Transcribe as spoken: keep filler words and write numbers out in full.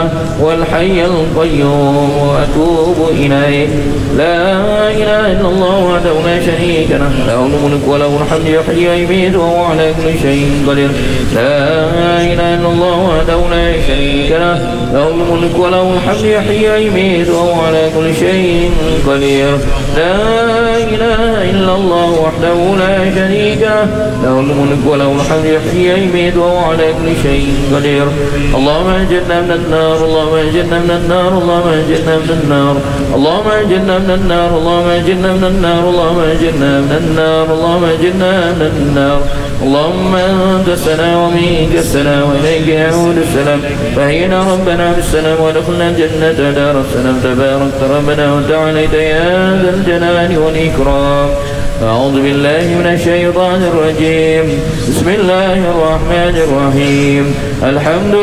والحي القيوم وأتوب إليه. لا إله إلا الله وحده لا شريك له، له الملك وله الحمد يحيي ويميت وهو على كل شيء قدير. لا إله إلا الله وحده لا شريك له، له الملك وله الحمد يحيي ويميت وهو على كل شيء قدير. لا إله إلا الله وحده لا شريك له، له الملك وله الحمد يحيي ويميت وهو على كل شيء قدير. اللهم أجرنا من النار، اللهم أجرنا من النار، اللهم أجرنا من النار، اللهم أجرنا من النار، اللهم أجرنا من النار، اللهم أجرنا من النار، اللهم أجرنا من النار. اللهم أنت السلام ومنك السلام وإليك يعود السلام، فأحينا ربنا بالسلام ودخلنا الجنة دار السلام. تبارك ربنا وتعاليت يا ذا الجلال والإكرام. أعوذ بالله من الشيطان الرجيم. بسم الله الرحمن الرحيم. الحمد